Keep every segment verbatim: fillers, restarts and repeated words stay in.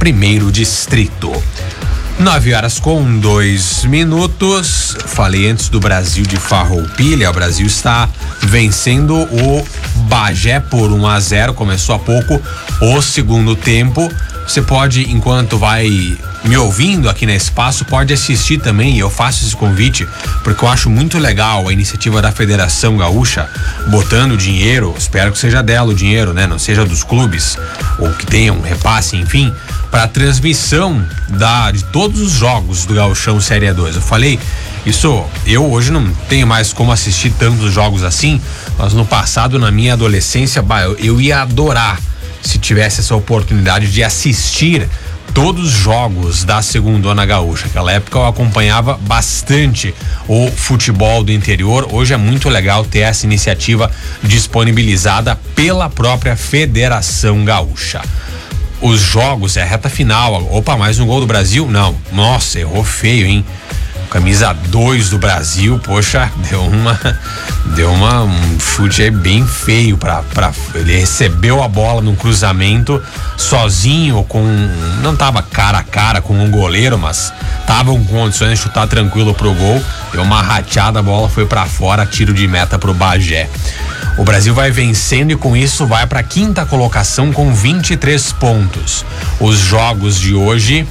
primeiro distrito. Nove horas com dois minutos. Falei antes do Brasil de Farroupilha. O Brasil está vencendo o Bagé por um a zero. Começou há pouco o segundo tempo. Você pode, enquanto vai me ouvindo aqui na Espaço, pode assistir também. Eu faço esse convite porque eu acho muito legal a iniciativa da Federação Gaúcha botando dinheiro, espero que seja dela o dinheiro, né? Não seja dos clubes ou que tenha um repasse, enfim, para a transmissão da, de todos os jogos do Gauchão Série dois. Eu falei isso, eu hoje não tenho mais como assistir tantos jogos assim, mas no passado, na minha adolescência, bah, eu, eu ia adorar se tivesse essa oportunidade de assistir todos os jogos da Segundona Gaúcha. Naquela época eu acompanhava bastante o futebol do interior. Hoje é muito legal ter essa iniciativa disponibilizada pela própria Federação Gaúcha. Os jogos, é a reta final. Opa, mais um gol do Brasil? Não. Nossa, errou feio, hein? Camisa dois do Brasil, poxa, deu uma deu uma, um chute aí bem feio pra, pra, ele recebeu a bola num cruzamento sozinho, com não tava cara a cara com um goleiro, mas tava com condições de chutar tranquilo pro gol, deu uma rateada, a bola foi pra fora, tiro de meta pro Bagé. O Brasil vai vencendo e com isso vai pra quinta colocação com vinte e três pontos. Os jogos de hoje,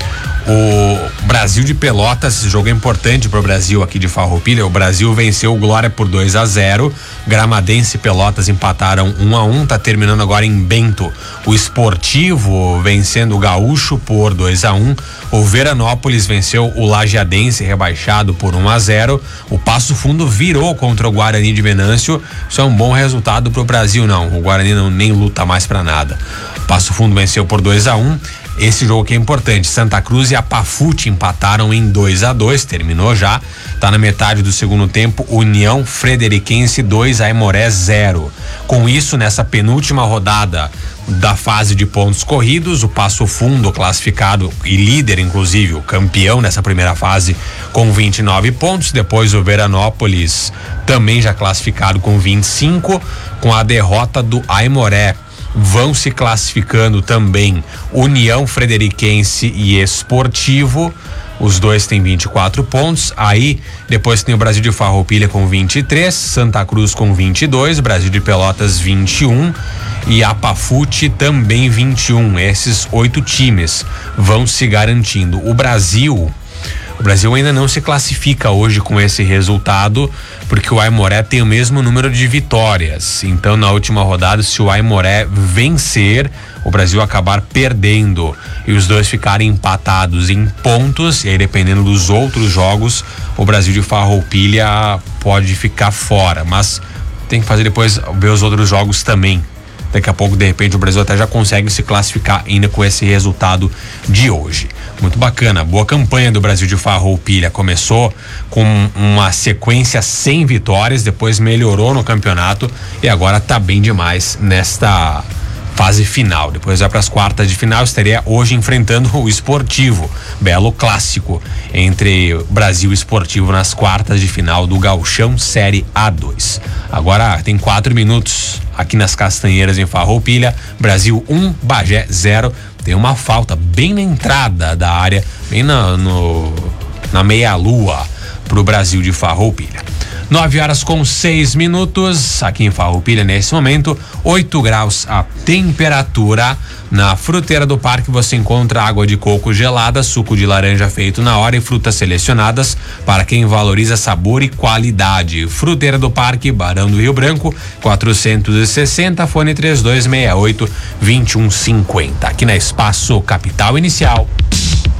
o Brasil de Pelotas, esse jogo é importante para o Brasil aqui de Farroupilha. O Brasil venceu o Glória por dois a zero. Gramadense e Pelotas empataram um a um. Tá terminando agora em Bento o Esportivo vencendo o Gaúcho por dois a um. O Veranópolis venceu o Lajeadense rebaixado por um a zero. O Passo Fundo virou contra o Guarani de Venâncio. Isso é um bom resultado para o Brasil, não. O Guarani não nem luta mais para nada. O Passo Fundo venceu por dois a um. Esse jogo que é importante, Santa Cruz e a Pafute empataram em dois a dois, terminou já, tá na metade do segundo tempo, União Frederiquense dois, Aimoré zero. Com isso, nessa penúltima rodada da fase de pontos corridos, o Passo Fundo classificado e líder, inclusive, o campeão nessa primeira fase com vinte e nove pontos, depois o Veranópolis também já classificado com vinte e cinco, com a derrota do Aimoré. Vão se classificando também União Frederiquense e Esportivo, os dois têm vinte e quatro pontos. Aí depois tem o Brasil de Farroupilha com vinte e três, Santa Cruz com vinte e dois, Brasil de Pelotas vinte e um e a Pafute também vinte e um. Esses oito times vão se garantindo. O Brasil O Brasil ainda não se classifica hoje com esse resultado, porque o Aimoré tem o mesmo número de vitórias. Então, na última rodada, se o Aimoré vencer, o Brasil acabar perdendo e os dois ficarem empatados em pontos, e aí dependendo dos outros jogos, o Brasil de Farroupilha pode ficar fora, mas tem que fazer depois ver os outros jogos também. Daqui a pouco, de repente, o Brasil até já consegue se classificar ainda com esse resultado de hoje. Muito bacana, boa campanha do Brasil de Farroupilha. Começou com uma sequência sem vitórias, depois melhorou no campeonato e agora tá bem demais nesta fase final. Depois vai para as quartas de final, estaria hoje enfrentando o Esportivo. Belo clássico entre Brasil e Esportivo nas quartas de final do Gauchão Série A dois. Agora tem quatro minutos aqui nas Castanheiras em Farroupilha. Brasil um, Bagé zero. Tem uma falta bem na entrada da área, bem na, no, na meia-lua pro Brasil de Farroupilha. Nove horas com seis minutos, aqui em Farroupilha nesse momento, oito graus a temperatura. Na Fruteira do Parque você encontra água de coco gelada, suco de laranja feito na hora e frutas selecionadas para quem valoriza sabor e qualidade. Fruteira do Parque, Barão do Rio Branco, quatrocentos e sessenta, fone três dois seis oito, dois um cinco zero. Aqui na Espaço Capital Inicial.